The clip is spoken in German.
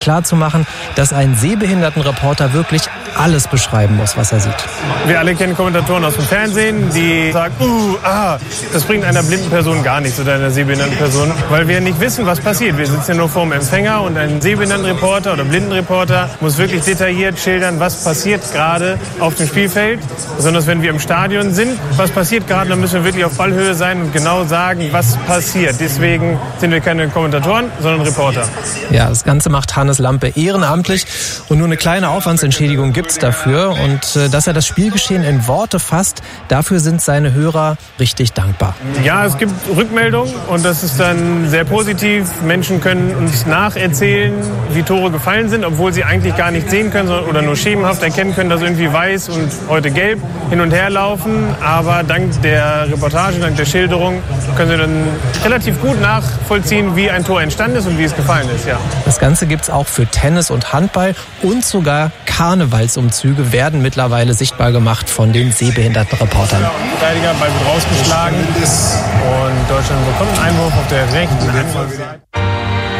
klarzumachen, dass ein Sehbehindertenreporter wirklich alles beschreiben muss, was er sieht. Wir alle kennen Kommentatoren aus dem Fernsehen, die sagen, das bringt einer blinden Person gar nichts oder einer sehbehinderten Person, weil wir nicht wissen, was passiert. Wir sitzen ja nur vor dem Empfänger und ein Sehbehindertenreporter oder Blindenreporter muss wirklich detailliert schildern, was passiert gerade auf dem Spielfeld. Besonders wenn wir im Stadion sind, was passiert gerade, dann müssen wir wirklich auf Ballhöhe sein und genau sagen, was passiert. Deswegen sind wir keine Kommentatoren, sondern Reporter. Ja, das Ganze macht Hannes Lampe ehrenamtlich und nur eine kleine Aufwandsentschädigung gibt's dafür. Und dass er das Spielgeschehen in Worte fasst, dafür sind seine Hörer richtig dankbar. Ja, es gibt Rückmeldungen und das ist dann sehr positiv. Menschen können uns nacherzählen, wie Tore gefallen sind, obwohl sie eigentlich gar nicht sehen können oder nur schemenhaft erkennen können, dass irgendwie weiß und heute gelb hin und her laufen. Aber dank der Reportage, dank der Schilderung können sie dann relativ gut nachvollziehen, wie ein Tor entstanden ist und wie es gefallen ist. Ja. Das Ganze gibt's auch für Tennis und Handball und sogar Karnevalsumzüge werden mittlerweile sichtbar gemacht von den Sehbehindertenreportern. Verteidiger, Ball wird rausgeschlagen und Deutschland bekommt einen Einwurf auf der rechten Seite.